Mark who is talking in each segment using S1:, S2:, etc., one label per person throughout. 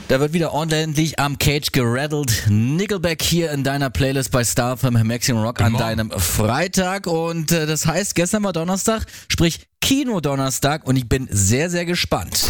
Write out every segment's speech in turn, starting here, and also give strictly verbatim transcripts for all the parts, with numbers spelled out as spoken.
S1: Da wird wieder ordentlich am Cage geraddelt. Nickelback hier in deiner Playlist bei StarFM Maximum Rock an deinem Freitag. Und äh, das heißt, gestern war Donnerstag, sprich Kino-Donnerstag. Und ich bin sehr, sehr gespannt.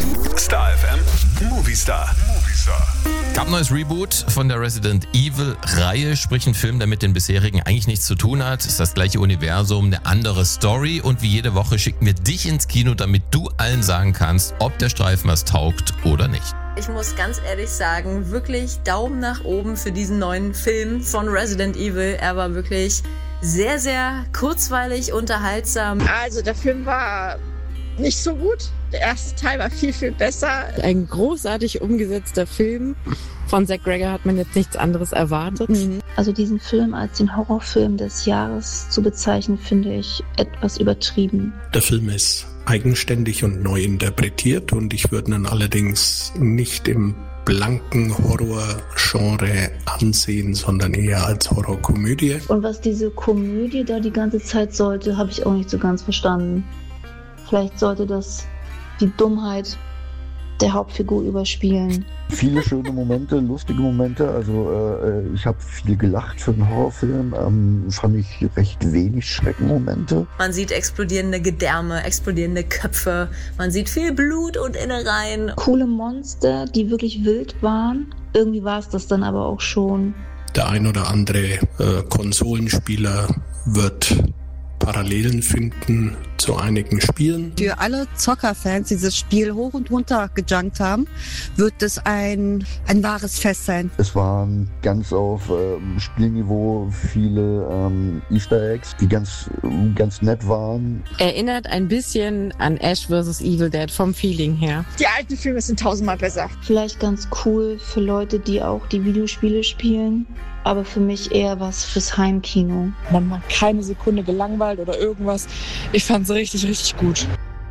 S2: StarFM Movie Star. Movie Star.
S3: Gab ein neues Reboot von der Resident Evil-Reihe, sprich ein Film, der mit den bisherigen eigentlich nichts zu tun hat. Ist das gleiche Universum, eine andere Story. Und wie jede Woche schicken wir dich ins Kino, damit du allen sagen kannst, ob der Streifen was taugt oder nicht.
S4: Ich muss ganz ehrlich sagen, wirklich Daumen nach oben für diesen neuen Film von Resident Evil. Er war wirklich sehr, sehr kurzweilig, unterhaltsam.
S5: Also der Film war nicht so gut. Der erste Teil war viel, viel besser.
S6: Ein großartig umgesetzter Film. Von Zack Gregor hat man jetzt nichts anderes erwartet. Mhm.
S7: Also diesen Film als den Horrorfilm des Jahres zu bezeichnen, finde ich etwas übertrieben.
S8: Der Film ist eigenständig und neu interpretiert und ich würde ihn allerdings nicht im blanken Horror-Genre ansehen, sondern eher als Horrorkomödie.
S7: Und was diese Komödie da die ganze Zeit sollte, habe ich auch nicht so ganz verstanden. Vielleicht sollte das die Dummheit der Hauptfigur überspielen.
S9: Viele schöne Momente, lustige Momente. Also äh, ich habe viel gelacht für einen Horrorfilm. Ähm, fand ich recht wenig Schreckenmomente.
S4: Man sieht explodierende Gedärme, explodierende Köpfe. Man sieht viel Blut und Innereien.
S7: Coole Monster, die wirklich wild waren. Irgendwie war es das dann aber auch schon.
S8: Der ein oder andere äh, Konsolenspieler wird Parallelen finden zu einigen Spielen.
S10: Für alle Zockerfans, die dieses Spiel hoch und runter gejunkt haben, wird es ein, ein wahres Fest sein.
S9: Es waren ganz auf ähm, Spielniveau viele ähm, Easter Eggs, die ganz, ganz nett waren.
S6: Erinnert ein bisschen an Ash versus. Evil Dead vom Feeling her.
S5: Die alten Filme sind tausendmal besser.
S7: Vielleicht ganz cool für Leute, die auch die Videospiele spielen. Aber für mich eher was fürs Heimkino.
S11: Man war keine Sekunde gelangweilt oder irgendwas. Ich fand es richtig, richtig gut.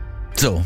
S1: So,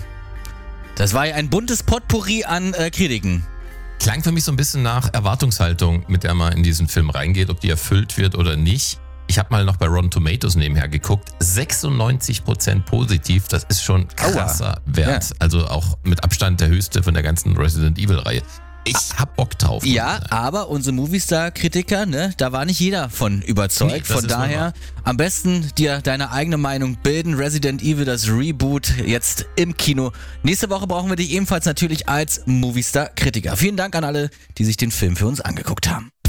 S1: das war ja ein buntes Potpourri an äh, Kritiken.
S3: Klang für mich so ein bisschen nach Erwartungshaltung, mit der man in diesen Film reingeht, ob die erfüllt wird oder nicht. Ich habe mal noch bei Rotten Tomatoes nebenher geguckt. sechsundneunzig Prozent positiv, das ist schon krasser Aua. Wert. Ja. Also auch mit Abstand der höchste von der ganzen Resident Evil-Reihe. Ich hab Bock drauf.
S1: Ja, aber unsere Movistar-Kritiker, ne, da war nicht jeder von überzeugt. Nee, von daher am besten dir deine eigene Meinung bilden. Resident Evil, das Reboot, jetzt im Kino. Nächste Woche brauchen wir dich ebenfalls natürlich als Movistar-Kritiker. Vielen Dank an alle, die sich den Film für uns angeguckt haben.